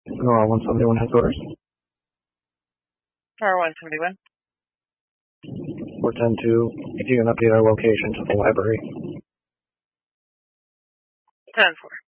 No, 171 headquarters. Tower 171. 410-2, if you can update our location to the library. 10-4.